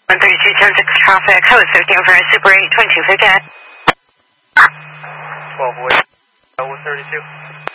132.10 traffic, code 15 for Super 8, 2259. 12 away, 132.